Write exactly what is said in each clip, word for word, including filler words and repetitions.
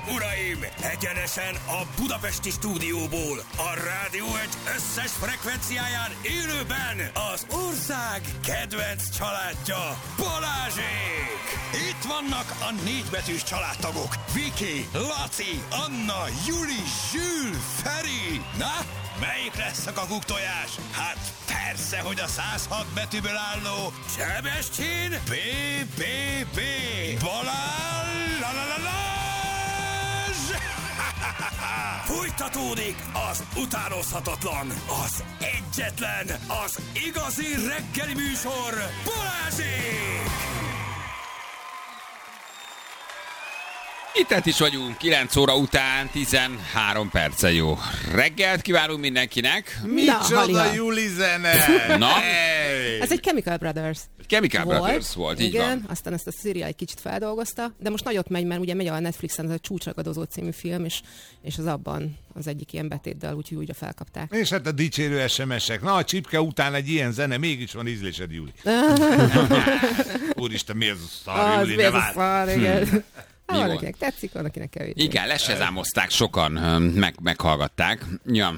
uraim! Egyenesen a budapesti stúdióból, a Rádió egy összes frekvenciáján élőben az ország kedvenc családja, Balázsék! Itt vannak a négybetűs családtagok, Viki, Laci, Anna, Juli, Zsül, Feri. Na, melyik lesz a kakuktojás? Hát persze, hogy a száz hat betűből álló Sebestyén bé bé bé Balázs! La la la la! Folytatódik az utánozhatatlan, az egyetlen, az igazi reggeli műsor, Balázsék! Itt is vagyunk, kilenc óra után, tizenhárom perccel jó reggelt kívánunk mindenkinek. Micsoda Juli zene! Na? Hey. Ez egy Chemical Brothers. Chemical volt, Brothers volt, így igen, van. Aztán ezt a Szíria egy kicsit feldolgozta, de most nagyot megy, mert ugye megy a Netflixen, ez a Csúcsragadozó című film, és, és az abban az egyik ilyen betétdal, úgyhogy újra felkapták. És hát a dicsérő es em es-ek. Na, a csipke után egy ilyen zene, mégis van ízlésed, Juli. Úristen, mi ez a szar, Juli, nem áll. Szar, igen. Mi van, volt? akinek tetszik, van, akinek kevés. Igen, lesezámozták, sokan meg, meghallgatták. Ja.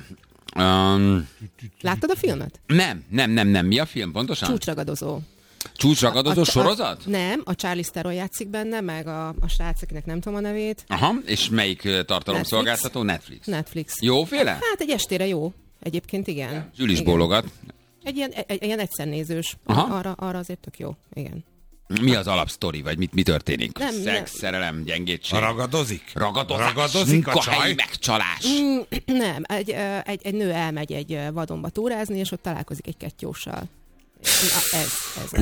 Um, Láttad a filmet? nem, nem, nem, nem. Mi a film pontosan? Csúcsragadozó. Csúcsragadozó A- a- sorozat? A, nem, a Charlize Theron játszik benne, meg a, a srác, akinek nem tudom a nevét. Aha, és melyik ö, tartalomszolgáltató? Netflix. Netflix. Jóféle? Hát egy estére jó. Egyébként igen. Zsül is Igen. bólogat. Egy ilyen, egy, egy ilyen egyszernézős. Aha. Arra, arra azért tök jó. Igen. Mi az alapsztori, vagy mit, mi történik? Nem, Szex, nem. szerelem, gyengétség. Ragadozik? Ragadozás, Ragadozik a munkahelyi csaj? megcsalás. Mm, nem, egy, ö, egy, egy nő elmegy egy ö, vadonba túrázni, és ott találkozik egy kettyóssal. Na, ez, ez.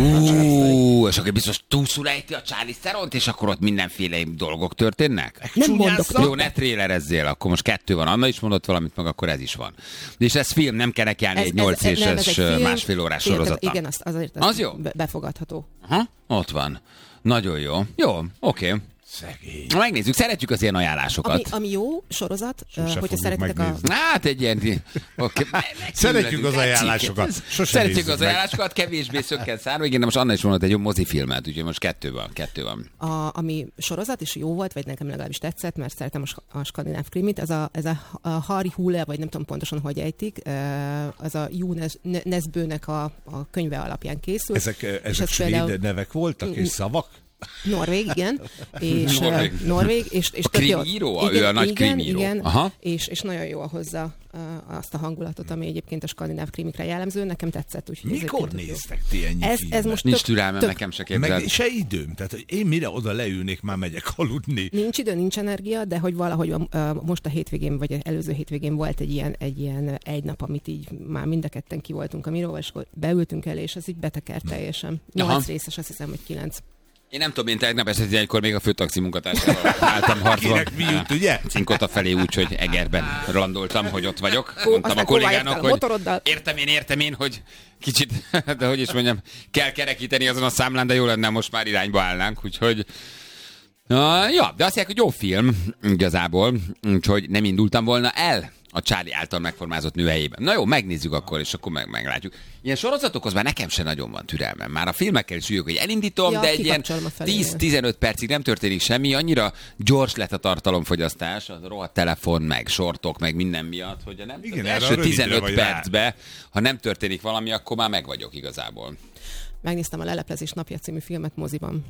Ú, és akkor biztos túlszul ejti a Charlize Theront, és akkor ott mindenféle dolgok történnek? Nem mondok. Jó, ne trélerezzél, akkor most kettő van. Anna is mondott valamit, meg akkor ez is van. És ez film, nem kell nekiállni egy nyolc nem, ez éves egy film. másfél órás Igen, sorozata. Igen, azt, azért az, Az jó? be- befogadható. Aha, ott van. Nagyon jó. Jó, oké. Okay. Szegény. Megnézzük, szeretjük az ilyen ajánlásokat. Ami, ami jó sorozat, Sose uh, hogyha fogjuk szeretitek a... megnézni. Hát egy ilyen... Okay. Szeretjük az ajánlásokat. Sose Szeretjük nézzük az meg. ajánlásokat, kevésbé szökken szárva. Igen, de most Anna is mondott egy jó mozifilmet, úgyhogy most kettő van, kettő van. A, ami sorozat is jó volt, vagy nekem legalábbis tetszett, mert szeretem a, sk- a skandináv krimit, ez a, ez a, a Harry Hule, vagy nem tudom pontosan, hogy ejtik, az a Jú Nesbønek a, a könyve alapján készült. Ezek, És ezek ez svéd például- nevek voltak, és szavak? Norvég, igen. És, Norvég. uh, Norvég. És, és A tök jó. krimíró? Igen, Ő a nagy igen, krimíró. Igen, Aha. és, és nagyon jól hozza uh, azt a hangulatot, ami egyébként a skandináv krimikre jellemző. Nekem tetszett. Úgyhogy ez Mikor egyébként jó. néztek ti ennyi Ez, ez filmet? most Nincs tök, türelmem, tök, nekem se képzeld. Meg se időm, tehát hogy én mire oda leülnék, már megyek aludni. Nincs idő, nincs energia, de hogy valahogy uh, most a hétvégén, vagy előző hétvégén volt egy ilyen, egy ilyen egy nap, amit így már mind a ketten ki voltunk a miróval, és akkor beültünk elé, és ez így betekert teljesen. Nyolc Aha. részes, azt hiszem, hogy kilenc. Én nem tudom, én tegnap este tizenegykor még a főtaxi munkatársával álltam harcban. Kinek mi jut, ugye? Cinkota felé úgy, hogy Egerben landoltam, hogy ott vagyok. Ó, Mondtam a aztán kollégának, kováljattál a hogy motoroddal. értem én, értem én, hogy kicsit, de hogy is mondjam, kell kerekíteni azon a számlán, de jó lenne, most már irányba állnánk, úgyhogy... Uh, ja, de azt mondják, hogy jó film igazából, úgyhogy nem indultam volna el a Charlie által megformázott nő helyében. Na jó, megnézzük akkor, és akkor meg, meglátjuk. Ilyen sorozatokhoz már nekem sem nagyon van türelmem. Már a filmekkel is üljök, hogy elindítom, Ja, de egy ilyen kikapcsolom a felére. tíz-tizenöt percig nem történik semmi, annyira gyors lett a tartalomfogyasztás, a rohadt telefon, meg sortok, meg minden miatt, hogy a nem Igen, az erre első rövidre tizenöt vagy rá. percbe, ha nem történik valami, akkor már meg vagyok igazából. Megnéztem a Leleplezés napja című filmet moziban.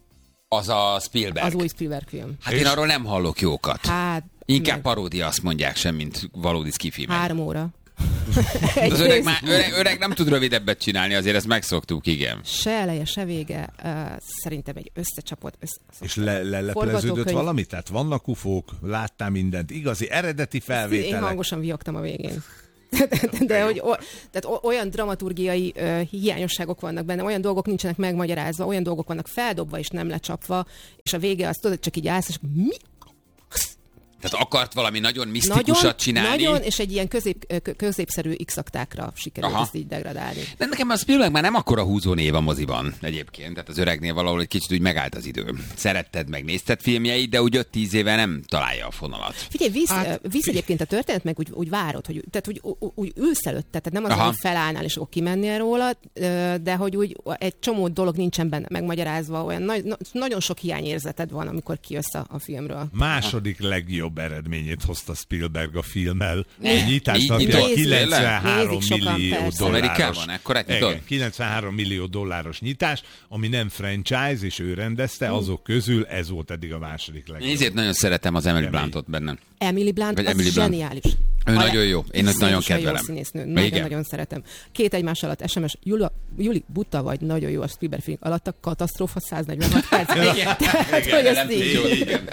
Az a Spielberg. Az új Spielberg film. Hát én arról nem hallok jókat. Hát, Inkább meg paródia, azt mondják sem, mint valódi skifi. három óra. Az öreg, már, öreg, öreg nem tud rövidebbet csinálni, azért ezt megszoktuk, igen. Se eleje, se vége. Uh, szerintem egy összecsapott... Össze... És le, lelepleződött Forgatókönyv. valami? Tehát vannak ufók, láttál mindent, igazi, eredeti Én felvételek. hangosan viogtam a végén. De, de hogy o, tehát o- olyan dramaturgiai ö, hiányosságok vannak benne, olyan dolgok nincsenek megmagyarázva, olyan dolgok vannak feldobva és nem lecsapva, és a vége azt tudod, csak így állsz, és mi? Tehát akart valami nagyon misztikusat nagyon, csinálni. Nagyon, és egy ilyen közép, középszerű x-aktákra sikerült ezt így degradálni. De nekem a Spielberg már nem akkora húzó név a moziban egyébként. Tehát az öregnél valahol egy kicsit úgy megállt az idő. Szeretted, megnézted filmjeit, de úgy öt-tíz éve nem találja a fonalat. Figyelj, visz, hát, visz egyébként a történet, meg úgy, úgy várod, hogy, tehát úgy, úgy, úgy ülsz előtte, tehát nem az, Aha. hogy felállnál és akkor kimennél róla, de hogy úgy egy csomó dolog nincsen benne megmagyarázva, olyan nagy, nagyon sok hiányérzeted van, amikor kijössz a, a filmről. Második Aha. legjobb eredményét hozta Spielberg a filmmel. Ne, nyitásnak kilencvenhárom millió dolláros. kilencvenhárom millió dolláros nyitás, ami nem franchise, és ő rendezte, hmm. azok közül ez volt eddig a második legjobb. Én ezért nagyon szeretem az Emily Bluntot benne. Emily Blunt, az Emily zseniális. Blunt. Ő a nagyon jó. Én őt nagyon kedvelem. Nagyon-nagyon szeretem. Két egymás alatt es em es, Jula, Juli, buta vagy, nagyon jó a Spielberg film alatt, a katasztrófa száznegyvenhat perc. Igen, nem jó, igen.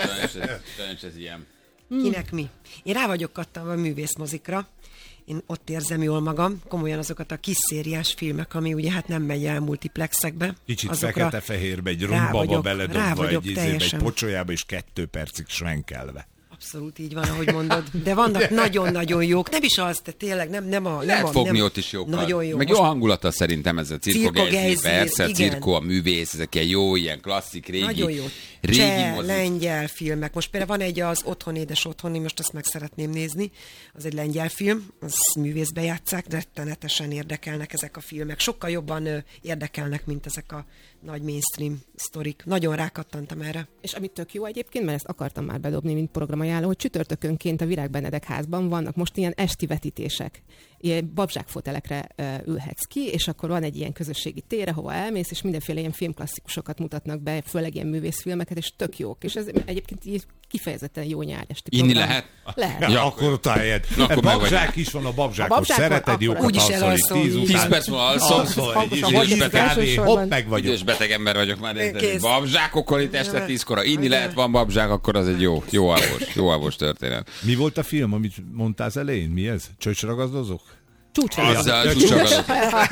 Sajnos ez ilyen. Kinek mi? Én rá vagyok kattanva a művészmozikra. Én ott érzem jól magam, komolyan azokat a kis szériás filmek, ami ugye hát nem megy el multiplexekbe. Kicsit fekete-fehérbe, egy rombaba beledobva, egy, izébe, egy pocsolyába, és kettő percig svenkelve. Abszolút így van, ahogy mondod. De vannak nagyon-nagyon jók. Nem is az, de tényleg nem, nem a... Lehet nem fogni nem, ott is jókkal. Nagyon jó. Meg Most... jó hangulata szerintem ez a Cirko Geiszi, persze, a igen. Cirko, a művész, ezek ilyen jó, ilyen klasszik, régi, nagyon jó. régi Cseh, mozik. Lengyel filmek. Most például van egy az Otthon édes otthon, én most azt meg szeretném nézni. Az egy lengyel film, az művészbe játsszák, de rettenetesen érdekelnek ezek a filmek. Sokkal jobban ö, érdekelnek, mint ezek a nagy mainstream sztorik. Nagyon rákattantam erre. És amit tök jó egyébként, mert ezt akartam már bedobni, mint programajánló, hogy csütörtökönként a Virág Benedek házban vannak most ilyen esti vetítések. Ilyen babzsákfotelekre uh, ülhetsz ki, és akkor van egy ilyen közösségi tér, ahova elmész, és mindenféle ilyen filmklasszikusokat mutatnak be, főleg ilyen művészfilmeket, és tök jók. És ez egyébként így kifejezetten jó nyár esti Inni program. lehet? Lehet. Ja, akkor ott álljed. Babzsák is van, a babzsákot szereted, jókat alszol, tíz perc múlva alszol, hopp, meg vagyok. Idős beteg ember vagyok már. Babzsákokkal itt este tízkor, inni lehet, van babzsák, akkor az egy jó, jó alvos, jó alvos történet. Mi volt a film, amit mondtál az elején? Mi ez? Csöcsragazdozók? Azzal csúcsagadok.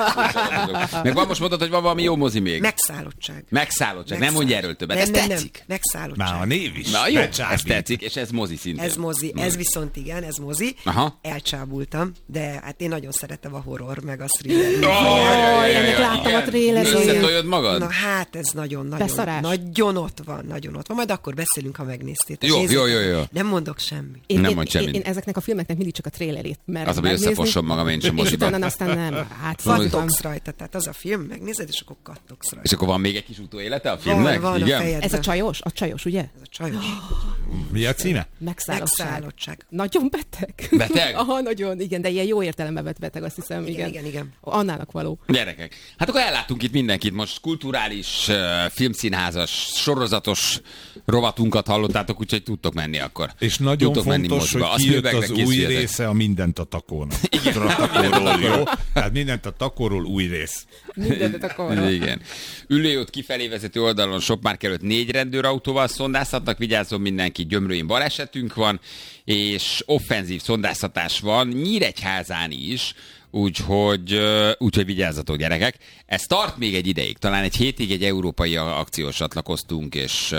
Meg van, most mondtad, hogy van valami jó mozi még. Megszállottság. Megszállottság. Nem mondj erről többet. Ez nem, tetszik. Nem. Megszállottság. Már a név is. Na jó, ez tetszik, és ez mozi szintén. Ez mozi. mozi. Ez viszont igen, ez mozi. Aha. Elcsábultam, de hát én nagyon szeretem a horror, meg a thriller. Oh, ennek láttam a trélerét. Összetoljod magad? Na hát, ez nagyon-nagyon nagyon ott van, nagyon ott van. Majd akkor beszélünk, ha megnéztétek. Jó, jó, jó, jó. Nem mondok semmit. Én, nem én, mond semmit. Én, én ezeknek a filmeknek mindig csak a trélerét merem az, hogy összefosom magam én sem moziban. Aztán nem. Hát kattogsz rajta, tehát az a film, megnézed, és akkor kattogsz rajta. És akkor van még egy kis utóélete a filmnek? Van, van igen? Ez a csajos? A csajos, ugye? Ez a csajos. Mi a címe? Megszállottság. Megszállottság. Nagyon beteg. Beteg? Aha, nagyon, igen, de ilyen jó értelemben vett beteg, azt hiszem, igen. Igen, igen, igen. Annának való. Gyerekek. Hát akkor elláttunk itt mindenkit. Most kulturális, uh, filmszínházas, sorozatos rovatunkat hallottátok, úgyhogy tudtok menni akkor. És nagyon tudtok fontos, hogy kijött az új része a Mindent a takónak. Igen. A takóról, jó? Tehát Mindent a takóról új rész. Mindent a takóról. Igen. Ülőút kifelé vezető oldalon Sopmárk előtt négy rendőrautóval szondázhatnak, vigyázzon mindenki, Gyömrőin balesetünk van, és offenzív szondáztatás van Nyíregyházán is, úgyhogy, úgyhogy vigyázzatok, gyerekek. Ez tart még egy ideig, talán egy hétig egy európai akciós csatlakoztunk, és,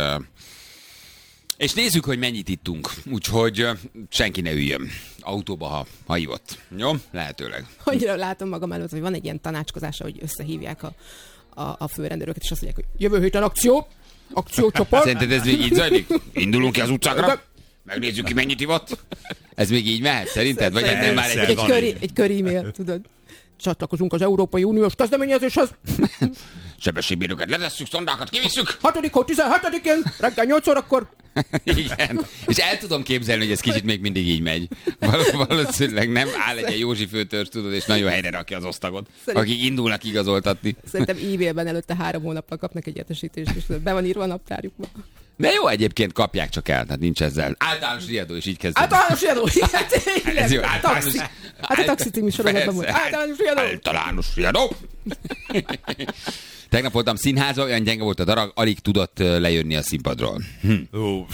és nézzük, hogy mennyit ittunk. Úgyhogy senki ne üljön autóba, ha, ha ivott. Jó? Lehetőleg. Annyira látom magam előtt, hogy van egy ilyen tanácskozása, hogy összehívják a, a, a főrendőröket, és azt mondják, hogy jövő héten akció, akciócsoport. Szerinted ez még így zajlik? Indulunk ki az utcákra? Megnézzük ki, mennyit ivott? Ez még így mehet, szerinted? Vagy ez nem már egy... Egy, köri, egy kör e-mail, tudod? Csatlakozunk az Európai Uniós kezdeményezéshez. Sebességbérőket letesszük, szondákat kivisszük. hatodik hó tizenhetedikén, reggel nyolc órakor. Igen. És el tudom képzelni, hogy ez kicsit még mindig így megy. Val- valószínűleg nem áll egy Józsi főtörzs, tudod, és nagyon helyre rakja az osztagot, Szerint... akik indulnak igazoltatni. Szerintem e-mailben előtte három hónappal kapnak egy értesítést, és be van írva a naptárjukba. De jó, egyébként kapják csak el, tehát nincs ezzel. Általános riadó is így kezdődik. Általános riadó! Ez jó, általános... Taxi. Hát a taxi című sorozatban volt. Általános riadó! Általános riadó! Tegnap voltam színházban, olyan gyenge volt a darab, alig tudott lejönni a színpadról. Hm. Ó,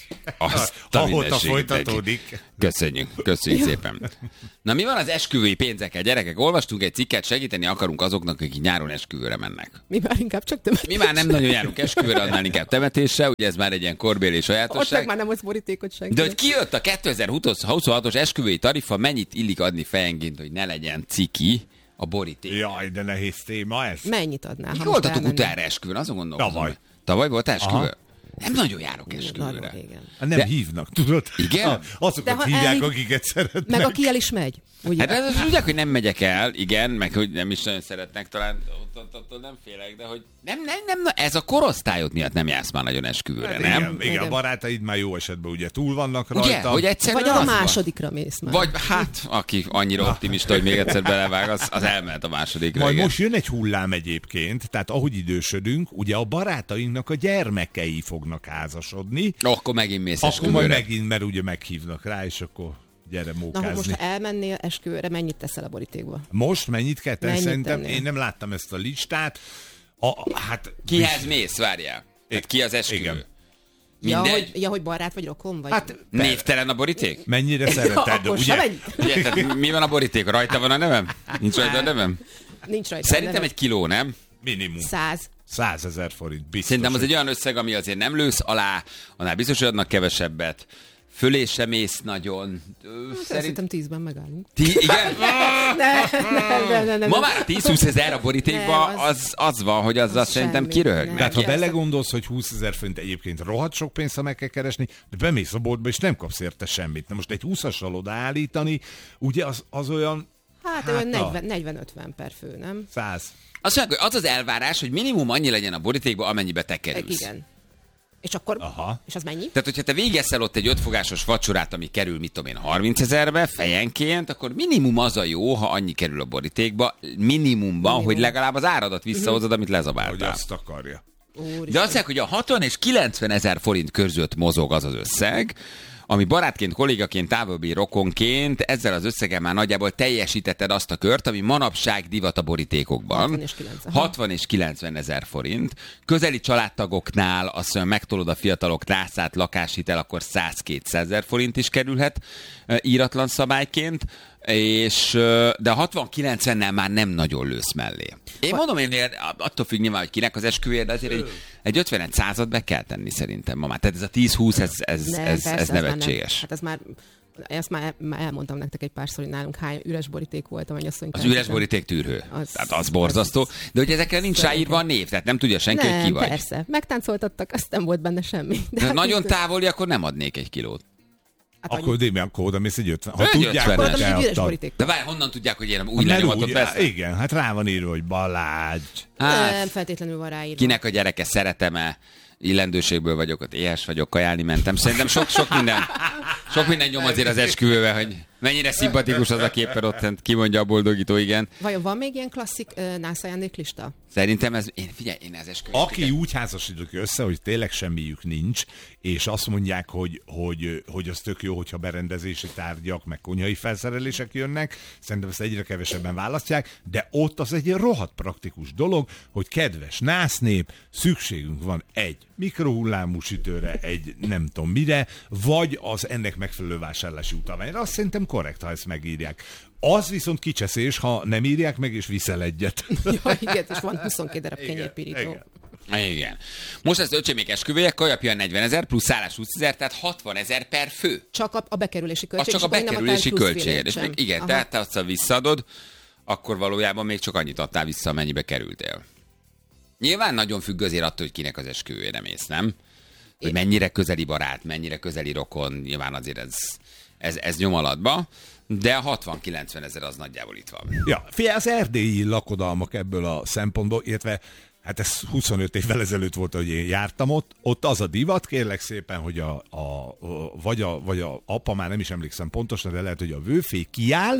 azt ahol folytatódik. Köszönjük, köszönjük szépen. Na mi van az esküvői pénzekkel? Gyerekek, olvastunk egy cikket, segíteni akarunk azoknak, akik nyáron esküvőre mennek. Mi már inkább csak temetés. Mi már nem nagyon járunk esküvőre, annál inkább temetésre, ugye ez már egy ilyen korbéli sajátosság. Ott meg már nem az borítékot senki. De hogy kijött a kétezer-huszonhatos esküvői tarifa, mennyit illik adni fejenként, hogy ne legyen ciki a boríték? Jaj, de nehéz téma ez. Mennyit adnál? Mikor voltatok utána esküvőn? Azon gondolkozom. Tavaly. Tavaly volt esküvő? Nem nagyon járok esküvőre. Nem De... hívnak, tudod? Igen? Ha, azokat hívják, elhív... akiket szeretnek. Meg aki el is megy. Ugye? Hát az tudják, hogy nem megyek el, igen, meg hogy nem is nagyon szeretnek, talán attól nem félek, de hogy nem, nem, nem, na, ez a korosztályod miatt nem jársz már nagyon esküvőre, hát nem? Igen, igen, igen, a barátaid már jó esetben ugye túl vannak rajta. Ugye, hogy egyszerűen vagy a másodikra mész már. Vagy hát, aki annyira optimista, hogy még egyszer belevág, az, az elmehet a másodikra. Majd igen. most jön egy hullám egyébként, tehát ahogy idősödünk, ugye a barátainknak a gyermekei fognak házasodni. Oh, akkor megint mész Akkor esküvőre. majd megint, mert ugye meghívnak rá, és akkor gyere mókázni. Na, most ha elmennél esküvőre, mennyit teszel a borítékba? Most mennyit kell tenni? Mennyit Szerintem tennél? én nem láttam ezt a listát. A, hát, Kihez mész, várjál? Tehát ki az esküvő? Igen. Ja Mindegy? hogy, ja, hogy barát vagy rokon? Vagy... Hát, Névtelen a boríték? mennyire szereted, Akkor ugye? sem Ugye, tehát mi van a boríték? Rajta van a nevem? Nincs rajta a nevem? Nincs rajta. Szerintem egy kiló, nem? Minimum. Száz. Százezer forint, biztos. Szerintem az hogy- egy olyan összeg, ami azért nem lősz alá, annál biztos, hogy adnak kevesebbet. Fölé sem mész nagyon. Ö, Szerint... Szerint... Szerintem tízben megállunk. Ti, igen? Ne, nem, nem, nem, nem. Ma már tíz-húsz ezer a borítékban, Nem, az, az van, hogy azzal az szerintem semmi, kiröhög. nem. Tehát ha Persze. belegondolsz, hogy húszezer forint egyébként rohadt sok pénzt, ha meg kell keresni, de bemész a boltba, és nem kapsz érte semmit. Na most egy húszassal odaállítani, ugye az, az olyan Hát, Hát olyan a- negyven-ötven per fő, nem? száz. Azt mondják, hogy az az elvárás, hogy minimum annyi legyen a borítékban, amennyibe te kerülsz. Igen. És akkor, Aha. és az mennyi? Tehát, hogyha te végeszel ott egy ötfogásos vacsorát, ami kerül, mit tudom én, harminc ezerbe fejenként, akkor minimum az a jó, ha annyi kerül a borítékba, minimumban, Minimum. hogy legalább az áradat visszahozod, amit Hogy lezabáltál. azt akarja. Úristen. De azt mondják, hogy a hatvan és kilencven ezer forint között mozog az az összeg, ami barátként, kollégaként, távolabbi rokonként ezzel az összeggel már nagyjából teljesítetted azt a kört, ami manapság divat a borítékokban. hatvan és kilencven. hatvan és kilencven ezer forint. Közeli családtagoknál, azt mondja, megtolod a fiatalok tászát, lakáshitel, akkor száz-kétszázezer forint is kerülhet e, íratlan szabályként, és, e, de a hatvan-kilencvennel már nem nagyon lősz mellé. Én mondom, én attól függ nyilván, hogy kinek az esküvője, de azért egy, egy ötven százat be kell tenni szerintem ma már. Tehát ez a tíz-húsz, ez, ez, Nem, ez, persze, ez az már nem. nevetséges. Hát ez már, ezt már, már elmondtam nektek egy párszor, hogy nálunk hány üres boríték volt, amennyi azt mondjuk. Az üres boríték tűrhő. Az- Tehát az borzasztó. De hogy ezekre nincs ráírva a név, tehát nem tudja senki, nem, hogy ki vagy. persze. Megtáncoltattak, azt nem volt benne semmi. De hát nagyon így- távoli, akkor nem adnék egy kilót. hát Akkor annyi. de akkor oda mész egy ötven. Ha Egy tudják, ötvenes. hogy Mondom, hogy egy üres beadtad. boríték. De várj, honnan tudják, hogy én új Hát mert lenyomatot úgy, veszem? igen, hát rá van írva, hogy Balázs. Hát, Nem feltétlenül van ráírva. kinek a gyereke szeretem-e, illendőségből vagyok, ott éhes vagyok, kajálni mentem. Szerintem sok, sok minden, sok minden nyom azért az esküvővel, hogy mennyire szimpatikus az a képen ott, kimondja a boldogító, igen. Vajon van még ilyen klasszik uh, nász ajándéklista? Szerintem ez, én, figyelj, én az esküvőt. Aki úgy házasítok össze, hogy tényleg semmiük nincs, és azt mondják, hogy, hogy, hogy az tök jó, hogyha berendezési tárgyak, meg konyhai felszerelések jönnek, szerintem ezt egyre kevesebben választják, de ott az egy rohadt praktikus dolog, hogy kedves násznép, szükségünk van egy mikrohullámú sütőre, egy nem tudom mire, vagy az ennek megfelelő vásárlási utalványra. Azt szerintem korrekt, ha ezt megírják. Az viszont kicseszés, ha nem írják meg, és viszel egyet. Ja, igen, és van huszonkét darab Igen, kenyérpirító. igen. Igen. Most az öcsémék esküvője, kajapja negyven ezer, plusz szállás húsz ezer, tehát hatvan ezer per fő. Csak a, a bekerülési Az költség. csak a és akkor nem bekerülési plusz költség. filét És sem. még, igen, Aha. tehát te azt visszaadod, akkor valójában még csak annyit adtál vissza, amennyibe kerültél. Nyilván nagyon függ azért attól, hogy kinek az esküvőjére mész, nem? Hogy mennyire közeli barát, mennyire közeli rokon, nyilván azért ez, ez, ez nyom alatba, de a hatvan-kilencven ezer az nagyjából itt van. Ja, figyelj, az erdélyi lakodalmak ebből a szempontból, illetve hát ez huszonöt évvel ezelőtt volt, hogy én jártam ott, ott az a divat, kérlek szépen, hogy a, a, a, vagy, a, vagy a apa, már nem is emlékszem pontosan, de lehet, hogy a vőfé kiáll,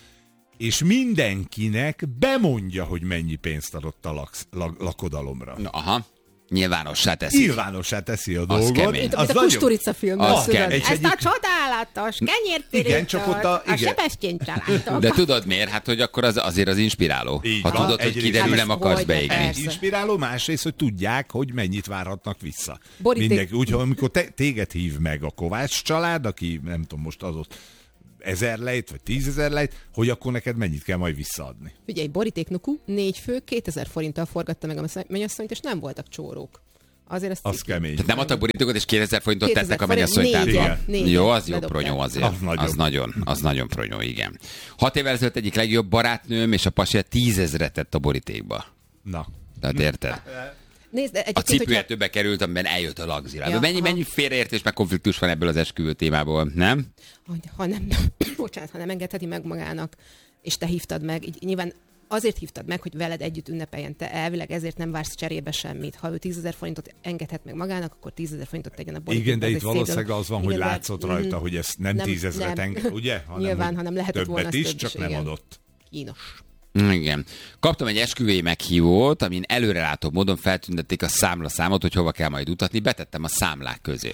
és mindenkinek bemondja, hogy mennyi pénzt adott a lak, lak, lakodalomra. Na, aha. Nyilvánossá teszi. Nyilvánossá teszi a dolgot. kemény. Mint a Kusturica filmben. Az kemény. Ezt a csodálatos kenyérpirítót, Igen, csak ott a- a igen. Sebestyén családok. De tudod miért? Hát, hogy akkor az, azért az inspiráló. Így ha van. tudod, hogy Egyrészt- kiderül, Hát nem most akarsz hogy, beégni. persze. Inspiráló, másrészt, hogy tudják, hogy mennyit várhatnak vissza. Boríték- Mindenki, úgyhogy amikor te, téged hív meg a Kovács család, aki nem tudom, most adott ezer lejt, vagy tízezer lejt, hogy akkor neked mennyit kell majd visszaadni. Figyelj, Boríték Nuku, négy fő, kétezer forinttal forgatta meg a mennyasszonyt, és nem voltak csórók. Azért ezt Az ciki. kemény. Tehát nem adtak borítékot, és kétezer forintot kétezer tettek a forint, mennyasszonytán. négyen, négyen Jó, az jó ledobták. pronyó azért. Az Az, nagyon. az nagyon, az nagyon pronyó, igen. Hat évvel ezelőtt egyik legjobb barátnőm, és a pasi tízezret tett a borítékba. Na. Tehát érted? Nézd, A egyébként, cipője hogyha... többe került, amiben eljött a lagzira. Ja, mennyi, aha. mennyi félreértés, meg konfliktus van ebből az esküvő témából, nem? hogy ha nem, bocsánat, ha nem engedheti meg magának, és te hívtad meg, így nyilván azért hívtad meg, hogy veled együtt ünnepeljen, te elvileg ezért nem vársz cserébe semmit. Ha ő tízezer forintot engedhet meg magának, akkor tízezer forintot tegyen a borítékba. Igen, de Ez itt egy szép valószínűleg dolog. az van, Igen, hogy de- látszott rajta, Mhm. hogy ez nem, Nem, tízezret nem. enged, ugye? Hanem, Nyilván, hogy hanem lehetett volna többet az is, több csak is, nem igen. adott. Kínos. Igen. Kaptam egy esküvői meghívót, amin előrelátó módon feltüntették a számlaszámot, hogy hova kell majd utatni, betettem a számlák közé.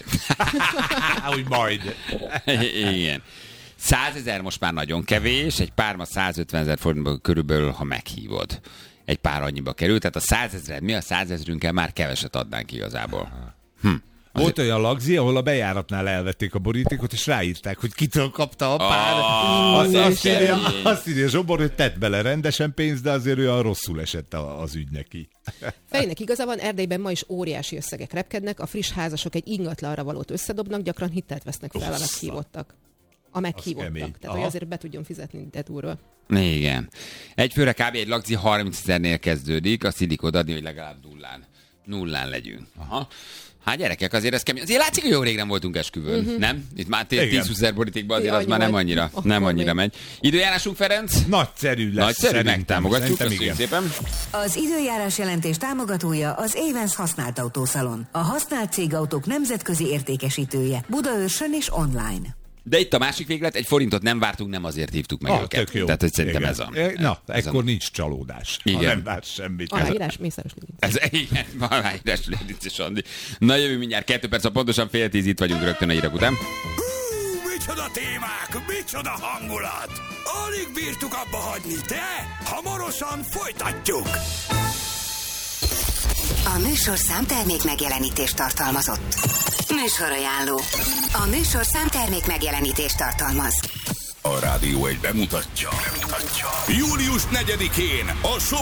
Hogy majd. Igen. százezer most már nagyon kevés, egy pár ma százötvenezer forintba körülbelül, ha meghívod. Egy pár annyiba került, tehát a százezred, mi a százezrünkkel már keveset adnánk igazából. Hm. Volt olyan lagzi, ahol a bejáratnál elvették a borítékot, és ráírták, hogy kitől kapta a pár. Ah, azt, azt, kemény. írja, azt írja Zsobor, hogy tett bele rendesen pénzt, de azért olyan rosszul esett a- az ügy neki. Fejnek igaza van, Erdélyben ma is óriási összegek repkednek, a friss házasok egy ingatlanra valót összedobnak, gyakran hitelt vesznek fel a Ossza. meghívottak. A meghívottak. kemény. Tehát, Aha. hogy azért be tudjon fizetni de túlról. Igen. Egy főre kb. Egy lagzi harmincezernél kezdődik, azt illik odaadni, hogy legalább nullán. Nullán legyünk. Aha. Hát gyerekek, azért ez kemény. Azért látszik, hogy jó régen voltunk esküvőn, uh-huh. nem? Itt már Igen. tíz-húszezer borítékban azért Ja, az már nem nyolc. annyira, Akkor nem annyira még. megy. Időjárásunk, Ferenc? Nagyszerű lesz. Nagyszerű, szerintem. megtámogatjuk, Szerintem köszönjük igen. szépen. Az időjárás jelentés támogatója az Évens használt autószalon. A használt cégautók nemzetközi értékesítője. Budaörsön és online. De itt a másik véglet, egy forintot nem vártunk, nem azért hívtuk meg Ah, őket. tök jó. Tehát, hogy szerintem Igen. ez a... E, Na, ez ekkor a, nincs csalódás. Igen. Ha nem vársz semmit. Aláírás, Mészáros Lőrinc. ez, igen, aláírás Lőrinc és Andi. Na jövő mindjárt kettő perc, a pontosan fél tíz, itt vagyunk rögtön a hírek után. Hú, micsoda témák, micsoda hangulat! Alig bírtuk abba hagyni, de hamarosan folytatjuk! A műsorszám termék megjelenítést tartalmazott. Műsorajánló. A műsorszám termék megjelenítést tartalmaz. A Rádió egy bemutatja. bemutatja. július negyedikén a